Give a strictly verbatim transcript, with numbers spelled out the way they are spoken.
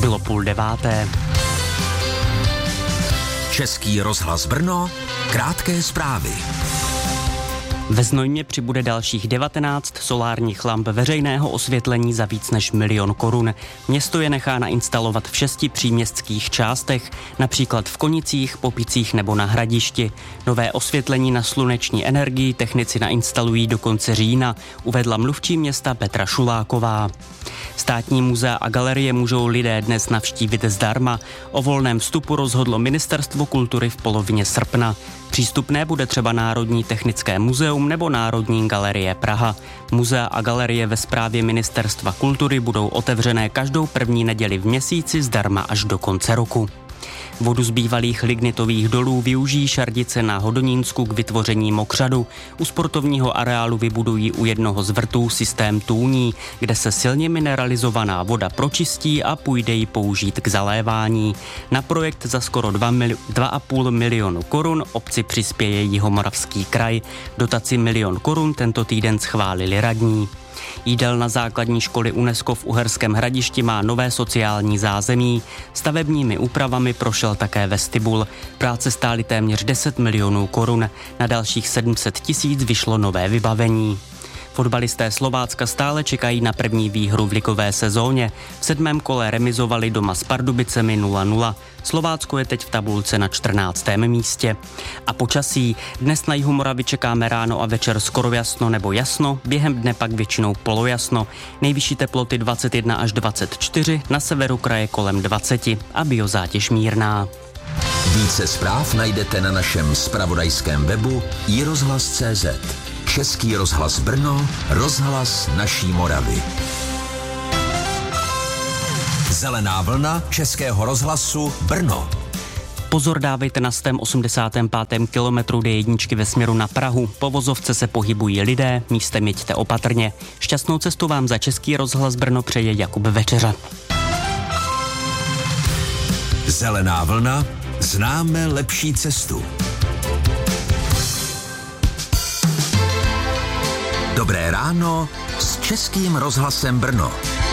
Bylo půl deváté. Český rozhlas Brno, krátké zprávy. Ve Znojmě přibude dalších devatenáct solárních lamp veřejného osvětlení za víc než milion korun. Město je nechá nainstalovat v šesti příměstských částech, například v Konicích, Popicích nebo na Hradišti. Nové osvětlení na sluneční energii technici nainstalují do konce října, uvedla mluvčí města Petra Šuláková. Státní muzea a galerie můžou lidé dnes navštívit zdarma. O volném vstupu rozhodlo Ministerstvo kultury v polovině srpna. Přístupné bude třeba Národní technické muzeum nebo Národní galerie Praha. Muzea a galerie ve správě Ministerstva kultury budou otevřené každou první neděli v měsíci zdarma až do konce roku. Vodu z bývalých lignitových dolů využijí Šardice na Hodonínsku k vytvoření mokřadu. U sportovního areálu vybudují u jednoho z vrtů systém tůní, kde se silně mineralizovaná voda pročistí a půjde ji použít k zalévání. Na projekt za skoro dva a půl milionu korun obci přispěje Jihomoravský kraj. Dotaci milion korun tento týden schválili radní. Jídelna základní školy UNESCO v Uherském Hradišti má nové sociální zázemí. Stavebními úpravami prošel také vestibul. Práce stály téměř deset milionů korun. Na dalších sedm set tisíc vyšlo nové vybavení. Fotbalisté Slovácka stále čekají na první výhru v ligové sezóně. V sedmém kole remizovali doma s Pardubicemi nula nula. Slovácko je teď v tabulce na čtrnáctém místě. A počasí. Dnes na jihu Moravy čekáme ráno a večer skoro jasno nebo jasno, během dne pak většinou polojasno. Nejvyšší teploty dvacet jedna až dvacet čtyři, na severu kraje kolem dvacet a biozátěž mírná. Více zpráv najdete na našem zpravodajském webu i rozhlas tečka cé zet. Český rozhlas Brno, rozhlas naší Moravy. Zelená vlna Českého rozhlasu Brno. Pozor dávejte na sto osmdesátém pátém kilometru dé jedna ve směru na Prahu. Po vozovce se pohybují lidé, místem jeďte opatrně. Šťastnou cestu vám za Český rozhlas Brno přeje Jakub Večeřa. Zelená vlna, známe lepší cestu. Dobré ráno s Českým rozhlasem Brno.